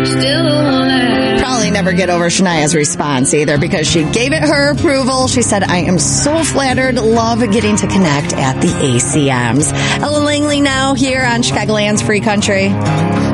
Probably never get over Shania's response either because she gave it her approval. She said, I am so flattered. Love getting to connect at the ACMs. Ellen Langley now here on Chicagoland's Free Country.